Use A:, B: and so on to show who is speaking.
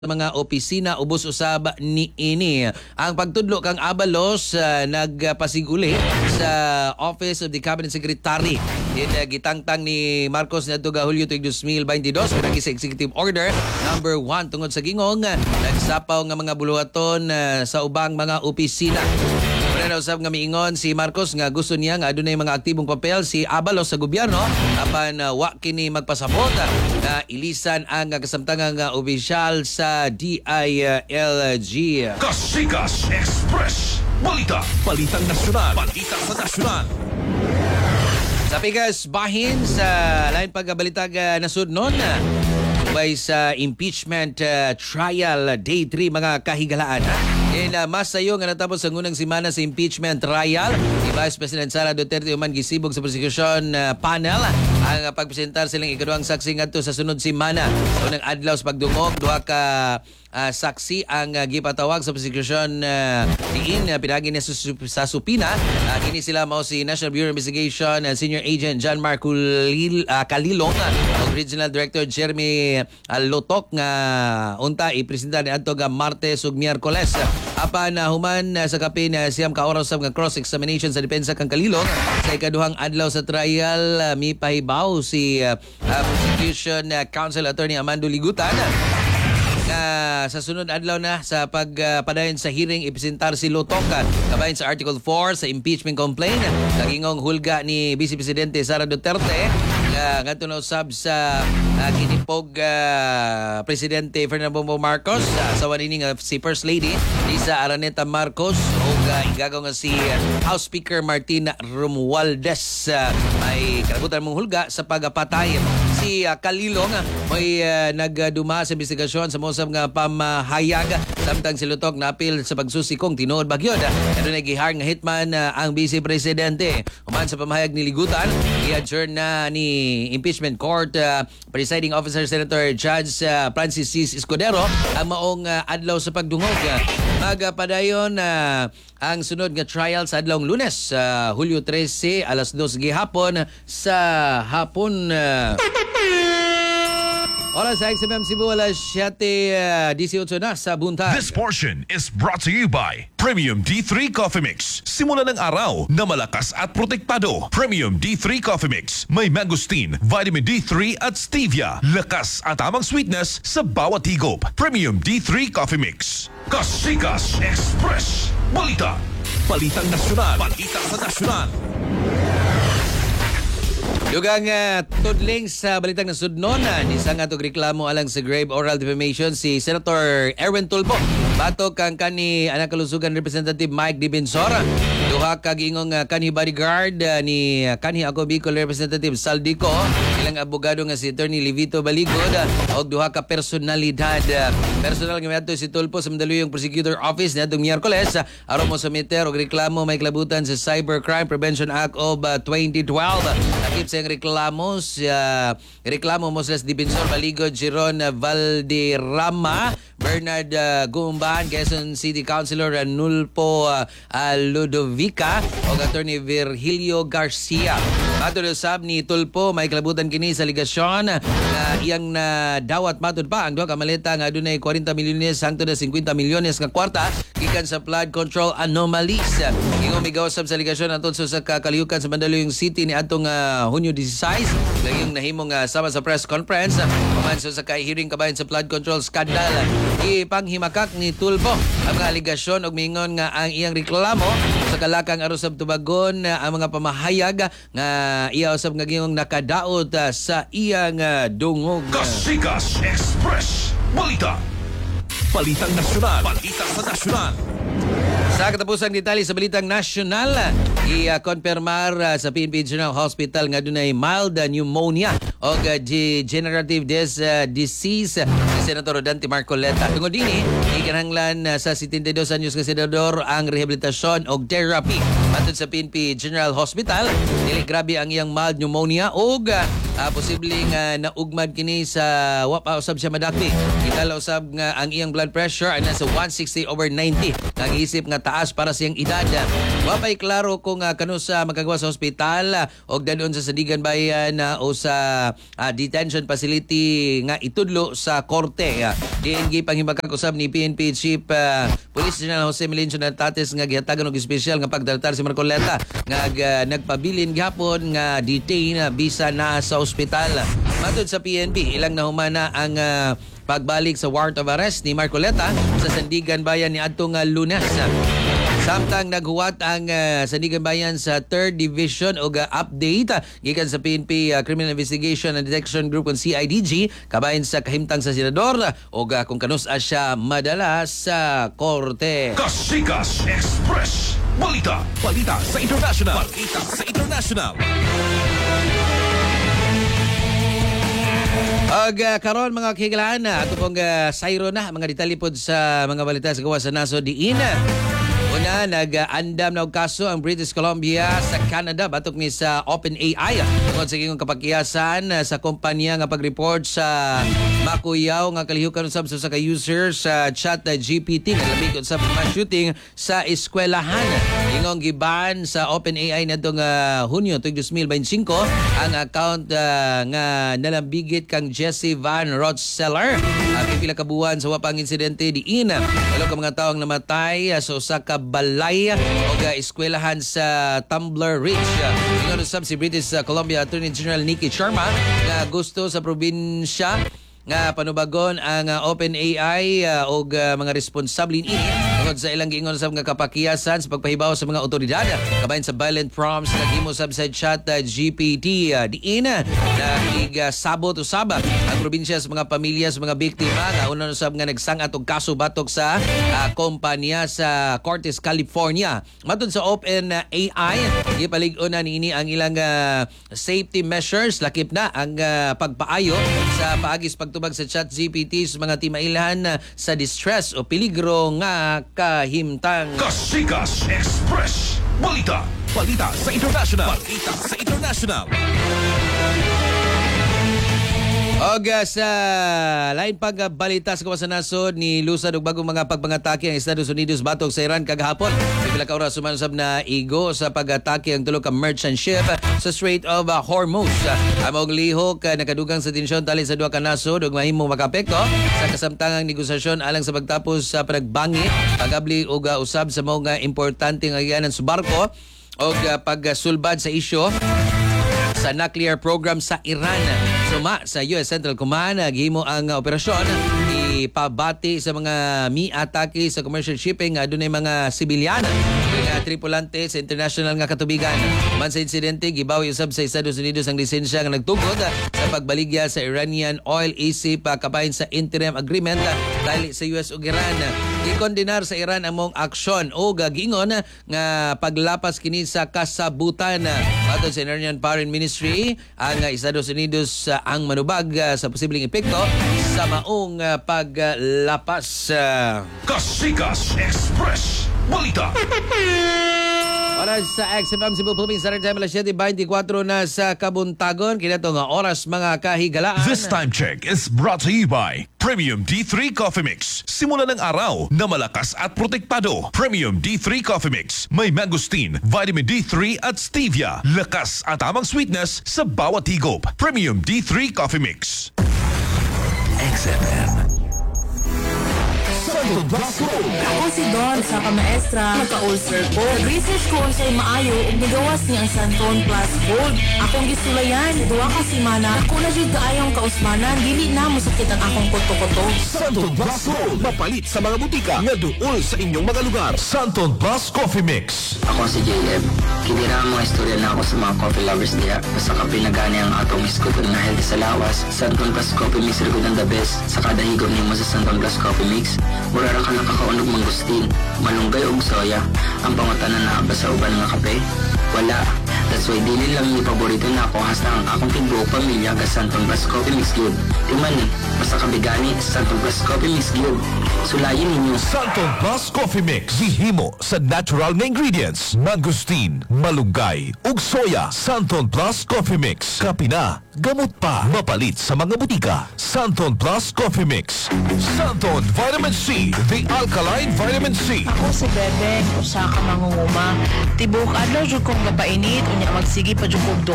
A: mga opisina ubos usab ni ini. Ang pagtudlo kang Abalos nagpasiguli sa Office of the Cabinet Secretary. Gitangtang ni Marcos na tuga Hulyo 2022 pinagi sa Executive Order number 1 tungod sa gingong nagsapaw nga mga buluhaton sa ubang mga opisina. Usab nga miingon si Marcos nga gusto niya nga adunay mga aktibong papel si Abalos sa gobyerno apan wa kini magpasabot na ilisan ang kasamtangang opisyal sa DILG.
B: Kasikas Express Balita. Balitang nasyonal. Balita sa nasyonal.
A: Sa pigas bahin sa lain pagkabalitag nasudnon by sa impeachment trial day 3 mga kahigalaan. Masayo nga natapos sa ngunang simana sa impeachment trial ni Vice President Sara Duterte human gisibog sa prosecution panel ang pagpresentar silang ikaduhang saksi ngadto sa sunod simana. Sa unang adlaw sa pagdungog duha ka saksi ang gipatawag sa prosecution diin pinagi niya sa supina. Kini sila mao si National Bureau of Investigation Senior Agent John Mark Calilong ug Regional Director Jeremy Lotok nga unta ipresenta ni adto nga Martes ug Miyerkules. Apan human sa kapin siyam ka oras nga cross-examination sa depensa kang Calilong sa ikaduhang adlaw sa trial mipahibaw si Prosecution Counsel Attorney Amando Ligutan sa sunod adlaw na sa pagpadayon sa hearing ipresentar si Lotok kabahin sa Article 4 sa impeachment complaint kagingong hulga ni Vice Presidente Sara Duterte ngadto na usab sa kinipog Presidente Ferdinand Bongbong Marcos sa wanining si First Lady Lisa Araneta Marcos ug igagaw nga si House Speaker Martina Romualdez may kalabutan mong hulga sa pagpatay si Calilong may nagduma sa investigasyon sa mosab nga pamahayag samtang si Lotok napil sa pagsusikong tinuod bagyod. Ano nagihar nga hitman ang Vice Presidente. Human sa pamahayag ni Ligutan, i-adjourn na ni impeachment court presiding officer Senator Judge Francis C. Escudero ang maong adlaw sa pagdungog. Magpadayon ang sunod nga trial sa adlawng Lunes, Hulyo 13 alas 2 gihapon sa hapon. Oras sa XMM Cebu, alas 7:18 na sa buntag.
B: This portion is brought to you by Premium D3 Coffee Mix. Simula ng araw na malakas at protektado. Premium D3 Coffee Mix. May mangosteen, vitamin D3 at stevia. Lakas at tamang sweetness sa bawat higop. Premium D3 Coffee Mix. Kasikas Express Balita. Balitang nasyonal. Balita sa nasyonal.
A: Dugang tudling sa balitang nasudnon isang atong reklamo alang sa grave oral defamation si Senator Erwin Tulfo batok kang kani anak kalusugan Representative Mike Dibinsor duha ka gingong kanhi bodyguard ni kanhi ako Bicol Representative Saldico ilang abogado nga si Attorney Livito Baligod og duha ka personalidad personal nga miadto si Tulfo sa Mandaluyong Prosecutor Office niadtong Miyerkules aron mo sumiter og reklamo may klabutan sa Cybercrime Prevention Act of 2012 nakip sa reklamo mo sila sa Dibinsor Baligod, Giron Valderrama, Bernard Gumban, Quezon City Councilor Nulpo Ludovica o Attorney Virgilio Garcia. Matod usab ni Tulpo may klabutan kini sa ligasyon na iyang dawat matod pa ang duha ka maleta nga adunay 40 milyones hangtod na 50 milyones nga kwarta gikan sa flood control anomalies. Ingon migaw usab sa ligasyon atol sa kakaliukan sa Mandaluyong City ni atong Hunyo 16 laging nahimong sama sa press conference pamanso sa hearing kabahin sa flood control scandal. Ipanghimakak ni Tulfo ang mga aligasyon og mingon nga ang iyang reklamo sa kalakang arosab tubagon ang mga pamahayag nga iya usab nga gingong nakadaot sa iyang dungog.
B: Kasikas Express Balita. Balitang nasyonal. Balita sa nasyonal.
A: Sa katapusang detalye sa balitang nasyonal, i-konfirmar sa PNP General Hospital nga dunay mild pneumonia o degenerative disease si Senator Rodante Marcoleta. Tungod dini, ikinahanglan sa 72 anyos nga senador ang rehabilitasyon o therapy. Matod sa PNP General Hospital, dili grabe ang iyang mild pneumonia o posibleng naugmad kini sa wapa usab siya madakti. Kitala usab nga ang iyang blood pressure ay nasa 160/90. Nag-isip nga taas para siyang edad. Wapay klaro kung kano sa magagawa sa ospital o dadon sa Sandigan Bayan o sa detention facility nga itudlo sa korte. DNG panghimagkag usab ni PNP Chief Police General Jose Melencio Natates nga gihatagan og espesyal nga pagdaltar si Marcoleta nga nagpabilin gihapon nga detain bisa na sa ospital. Matod sa PNP, ilang nahumana ang pagbalik sa warrant of arrest ni Marcoleta sa Sandigan Bayan ni adtong Lunes. Samtang naghuwat ang Sandigan Bayan sa 3rd Division og update gikan sa PNP Criminal Investigation and Detection Group on CIDG kabahin sa kahimtang sa senador og kung kanus-a siya madala sa korte.
B: Kasikas Express. Balita sa international. Balita sa international.
A: Karon mga kahigalaan ato pong sayro na mga detalye pod sa mga balita sa gawa sa naso diin. Una, nag-andam na og kaso ang British Columbia sa Canada batok ni sa OpenAI tungod sa iyong kapakiyasan sa kumpanya nga pag-report sa makuyaw nga kalihukan usab sa ka-user sa ChatGPT nga labing usab sa shooting sa eskwelahan. Ingong giban sa OpenAI nadtong Hunyo tuig 2025 ang account nga nalambigit kang Jesse Van Rotzeler. Pipila ka buwan sa wapang insidente diin. Walo ka mga taong namatay sa usa ka balay o eskwelahan sa Tumbler Ridge. Ingon usab si British Columbia Attorney General Nikki Sharma nga gusto sa probinsya nga panubagon ang OpenAI o mga responsable ini tungod sa ilang giingon sab nga kapakiyasan sa pagpahibaw sa mga otoridad kabahin sa violent prompts na gimo sab sa ChatGPT diin na sabot usab ang probinsya sa mga pamilya sa mga biktima nga una usab nga nagsangat og kaso batok sa kompanya sa Cortez, California. Matud sa OpenAI gipalig-on na niini ang ilang safety measures lakip na ang pagpaayo sa paagis pagtubag sa ChatGPT sa mga timailan sa distress o peligro nga kahimtang.
B: Kasikas Express. Balita sa international. Balita sa international.
A: Og sa lain pagbalita sa kawasan nasod ni lusad og bagong mga pagpangatake ang Estados Unidos batok sa Iran kagahapon. Pipila ka oras sumansab na igo sa pag-atake ang tulo ka merchant ship sa Strait of Hormuz. Among lihok nakadugang sa tensyon tali sa duha ka nasod ug mahimong makapekto sa kasamtangang negosasyon alang sa pagtapos sa panagbangi, pagabli og usab sa mga importante nga gianan sa barko og pagsulbad sa isyu sa nuclear program sa Iran. Suma sa US Central Command, gihimo ang operasyon ipabati sa mga mi-atake sa commercial shipping adunay mga sibilyan nga tripulante sa international nga katubigan. Man sa insidente, gibawi usab sa Estados Unidos ang lisensya nga nagtugod sa pagbaligya sa Iranian oil isip kabahin sa interim agreement dali sa US ug Iran. Gikondenar sa Iran among aksyon o giingon nga paglapas kini sa kasabutan. Ato sa Iranian Foreign Ministry, ang Estados Unidos ang manubag sa posibleng epekto sa maong paglapas.
B: Kasikas Express. Balita.
A: Oras sa XFM Cebu Philippines, Saturday time alas 7:24 na sa Kabuntagon. Kinato nga oras mga kahigalaan.
B: This time check is brought to you by Premium D3 Coffee Mix. Simula ng araw na malakas at protektado. Premium D3 Coffee Mix. May mangosteen, vitamin D3 at stevia. Lakas at tamang sweetness sa bawat higop. Premium D3 Coffee Mix. XFM.
C: Ako si Don sa kamaestra, nagka-ulcer ko. Nag-research ko ang siya'y maayo ug nigawas niya ang Santon Plus Gold. Akong gisulayan, duwa ka simana. Ako na jud kaayong kausmanan, dili na musakit ang akong koto-koto.
D: Santon Plus Gold, mapalit sa mga butika nga duol sa inyong mga lugar. Santon Plus Coffee Mix.
E: Ako si JM. Kinira ang mga istorya na ako sa mga coffee lovers diya. Basta ka pinagani ang atong iskot na healthy sa lawas. Santon Plus Coffee Mix rin ang the best. Sa kada higop niyo mo sa Santon Plus Coffee Mix, murarang ka nakakaunog mangustin, malunggay o soya. Ang pangutanan na ba sa uban nga kape? Wala. That's why dili lang ni paborito na ako hasta ang akong tigbuok pamilya ka Santon Plus Coffee Mix Gyud. Timan ni, basta kabigani Santon Plus Coffee Mix Gyud. Sulayin ninyo.
D: Santon Plus Coffee Mix. Gihimo sa natural na ingredients. Mangosteen, malunggay, ug soya. Santon Plus Coffee Mix. Kapina, gamot pa. Mapalit sa mga butika. Santon Plus Coffee Mix. Santon Vitamin C. The Alkaline Vitamin C.
C: Ako si Bebeng, usa ka mangunguma. Tibok adlaw jud kong gapainit unya magsigi pa jud kog